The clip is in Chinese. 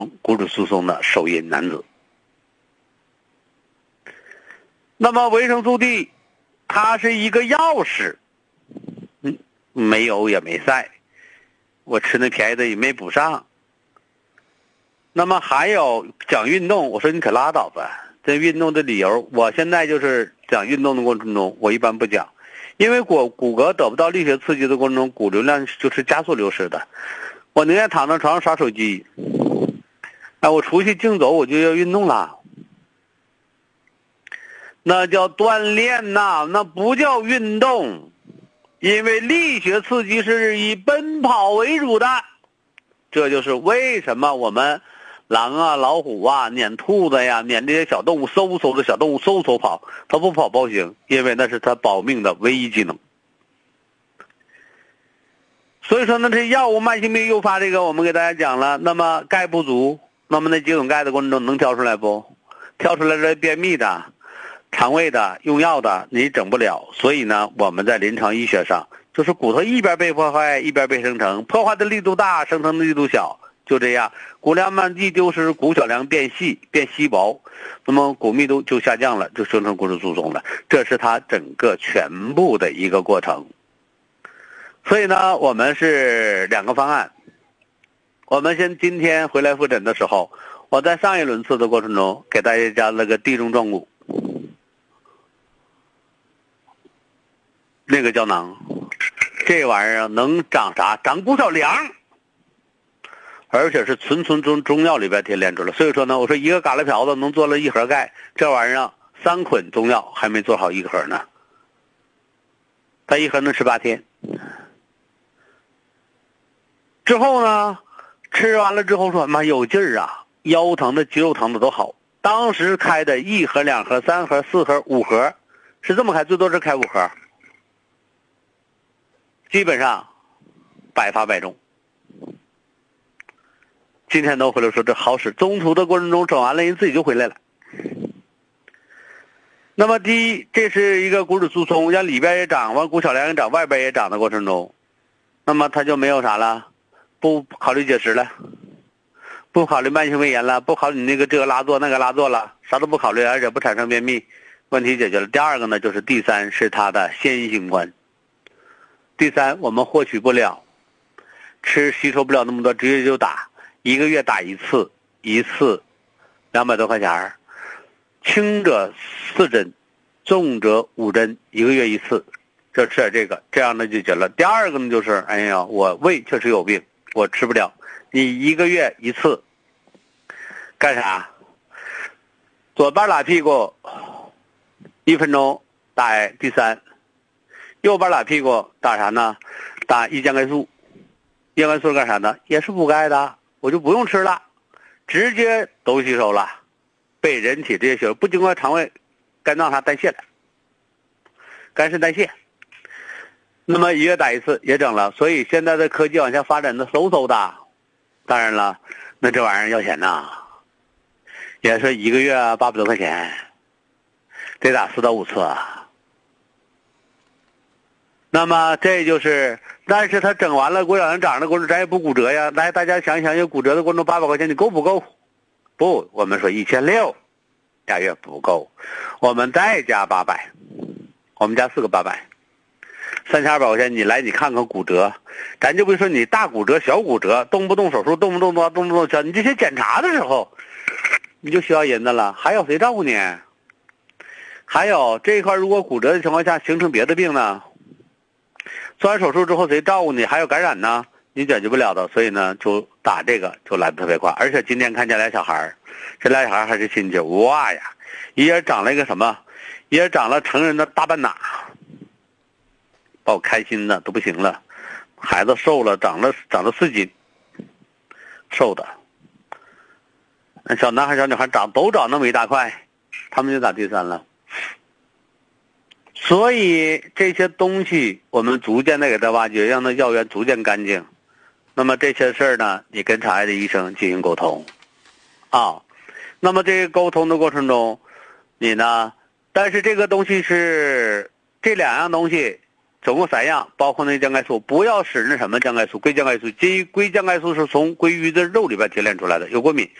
骨质疏松的首因男子。那么维生素 D， 它是一个钥匙，没有也没晒，我吃那便宜的也没补上。那么还有讲运动，我说你可拉倒吧，这运动的理由，我现在就是讲运动的过程中，我一般不讲，因为骨骼得不到力学刺激的过程中，骨流量就是加速流失的。我宁愿躺在床上刷手机，我出去竞走我就要运动了，那叫锻炼呐，那不叫运动，因为力学刺激是以奔跑为主的，这就是为什么我们狼啊、老虎啊撵兔子呀、撵这些小动物，嗖的小动物嗖跑，它不跑不行，因为那是它保命的唯一技能。所以说呢，这药物慢性病诱发这个我们给大家讲了，那么钙不足，那么那几种钙的过程中能挑出来不？挑出来这便秘的、肠胃的、用药的你整不了，所以呢我们在临床医学上就是骨头一边被破坏一边被生成，破坏的力度大，生成的力度小，就这样，骨量慢慢丢失，骨小梁变细变稀薄，那么骨密度就下降了，就生成骨质疏松了，这是它整个全部的一个过程。所以呢我们是两个方案。我们今天回来复诊的时候，我在上一轮次的过程中给大家讲了个地中壮骨，那个胶囊，这玩意儿能长啥？长骨小梁，而且是纯中药里边提炼出来。所以说呢，我说一个嘎啦瓢子能做了一盒钙，这玩意儿3捆中药还没做好一盒呢，它一盒能吃8天。之后呢，吃完了之后说妈有劲儿啊，腰疼的肌肉疼的都好。当时开的1盒2盒3盒4盒5盒，是这么开，最多是开5盒，基本上百发百中。今天都回来说这好使，中途的过程中整完了人自己就回来了。那么第一，这是一个骨质疏松，让里边也长，完骨小梁也长，外边也长的过程中，那么它就没有啥了，不考虑结石了，不考虑慢性胃炎了，不考虑你这个拉作那个拉作了，啥都不考虑，而且不产生便秘，问题解决了。第二个呢，就是第三是它的先行官。第三，我们获取不了，吸收不了那么多，直接就打，1个月打一次，一次200多块钱，轻者4针，重者5针，1个月一次，就吃点这个，这样呢就解了。第二个呢就是，哎呀，我胃确实有病，我吃不了，你1个月一次，干啥？左边拉屁股1分钟打第三，右边拉屁股打啥呢？打胰浆钙素。胰浆钙素干啥呢？也是补钙的，我就不用吃了，直接都吸收了，被人体这些血不经过肠胃、肝脏啥代谢的，肝肾代谢。那么1月打一次也整了，所以现在的科技往下发展的嗖的。当然了，那这玩意儿要钱呐，也是1个月800多块钱，得打4到5次啊。那么这就是，但是他整完了骨小梁长的过程，咱也不骨折呀。来，大家想一想，有骨折的过程800块钱，你够不够？不，我们说1600，俩月不够，我们再加800，我们加4个800，3200块钱。你来，你看看骨折，咱就不说你大骨折、小骨折，动不动手术，动不动小，你这些检查的时候，你就需要人的了。还有谁照顾你？还有这一块，如果骨折的情况下形成别的病呢？做完手术之后谁照顾你？还有感染呢，你解决不了的，所以呢就打这个就来得特别快。而且今天看见俩小孩，这俩小孩还是亲戚，哇呀，一人长了一个什么，一人长了成人的大半打，把我开心的都不行了。孩子瘦了，长了4斤，瘦的。小男孩小女孩都长那么一大块，他们就打第三了。所以这些东西我们逐渐的给它挖掘，让它药源逐渐干净。那么这些事儿呢，你跟肠癌的医生进行沟通啊。那么这个沟通的过程中，你呢，但是这个东西是这2样东西， 总共3样，包括那降钙素，不要使那什么降钙素，硅降钙素。硅降钙素是从鲑鱼的肉里边提炼出来的，有过敏。